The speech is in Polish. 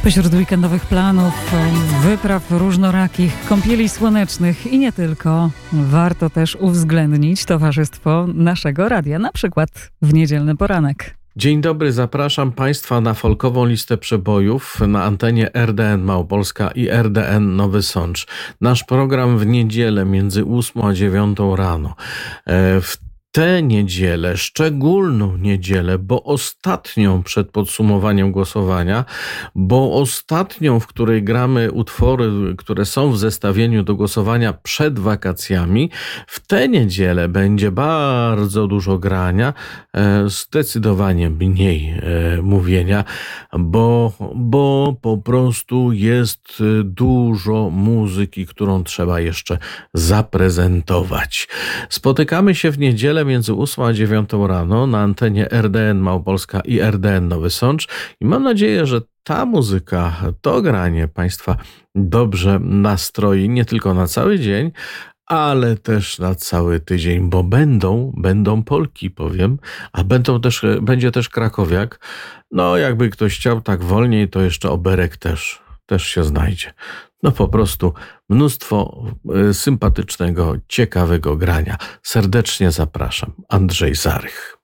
Pośród weekendowych planów, wypraw różnorakich, kąpieli słonecznych i nie tylko, warto też uwzględnić towarzystwo naszego radia, na przykład w niedzielny poranek. Dzień dobry, zapraszam Państwa na folkową listę przebojów na antenie RDN Małopolska i RDN Nowy Sącz. Nasz program w niedzielę między 8 a 9 rano. W tę niedzielę, szczególną niedzielę, bo ostatnią przed podsumowaniem głosowania, bo ostatnią, w której gramy utwory, które są w zestawieniu do głosowania przed wakacjami, w tę niedzielę będzie bardzo dużo grania, zdecydowanie mniej mówienia, bo po prostu jest dużo muzyki, którą trzeba jeszcze zaprezentować. Spotykamy się w niedzielę między 8 a 9 rano na antenie RDN Małopolska i RDN Nowy Sącz i mam nadzieję, że ta muzyka, to granie Państwa dobrze nastroi nie tylko na cały dzień, ale też na cały tydzień, bo będą Polki, powiem, a będzie też krakowiak. No jakby ktoś chciał tak wolniej, to jeszcze oberek też się znajdzie. No po prostu mnóstwo sympatycznego, ciekawego grania. Serdecznie zapraszam. Andrzej Zarych.